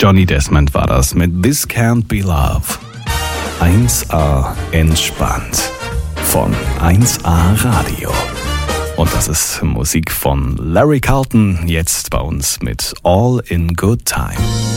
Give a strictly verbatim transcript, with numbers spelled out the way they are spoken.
Johnny Desmond war das mit This Can't Be Love. eins A entspannt von eins A Radio. Und das ist Musik von Larry Carlton, jetzt bei uns mit All in Good Time.